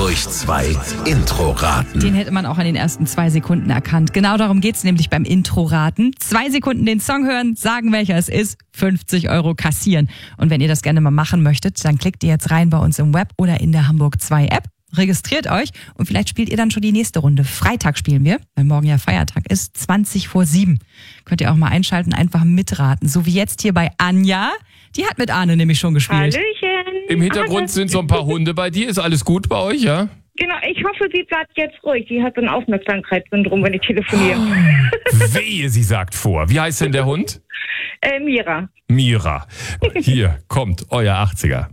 durch 2 Intro-Raten. Den hätte man auch an den ersten 2 Sekunden erkannt. Genau darum geht's nämlich beim Intro-Raten. 2 Sekunden den Song hören, sagen, welcher es ist, 50 € kassieren. Und wenn ihr das gerne mal machen möchtet, dann klickt ihr jetzt rein bei uns im Web oder in der Hamburg 2 App. Registriert euch und vielleicht spielt ihr dann schon die nächste Runde. Freitag spielen wir, weil morgen ja Feiertag ist, 7:20. Könnt ihr auch mal einschalten, einfach mitraten. So wie jetzt hier bei Anja. Die hat mit Arne nämlich schon gespielt. Hallöchen. Im Hintergrund sind so ein paar Hunde bei dir. Ist alles gut bei euch, ja? Genau, ich hoffe, sie bleibt jetzt ruhig. Die hat so ein Aufmerksamkeitssyndrom, wenn ich telefoniere. Wehe, sie sagt vor. Wie heißt denn der Hund? Mira. Mira. Hier kommt euer 80er.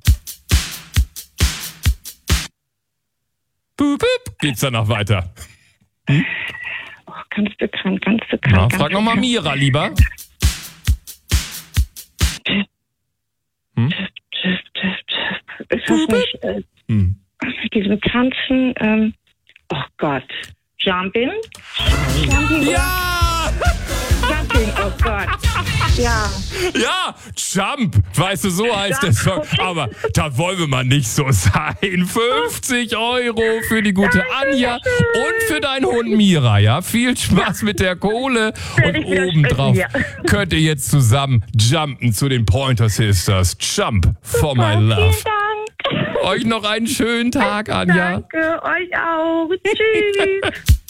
Boop, boop. Geht's danach weiter? Oh, ganz bekannt, ganz bekannt. Na, ganz frag nochmal bekannt. Mira lieber. Ist das nicht mit diesem Tanzen? Oh Gott. Jumping? Ja! Jumping, oh Gott. Ja. Ja, Jump, weißt du, so heißt der Song. Aber da wollen wir mal nicht so sein. 50 € für die gute Anja und für deinen Hund Mira, ja? Viel Spaß mit der Kohle. Und ich wieder obendrauf spenden, könnt ihr jetzt zusammen jumpen zu den Pointer Sisters. Jump for my love. Vielen Dank. Euch noch einen schönen Tag, Anja. Danke, euch auch. Tschüss.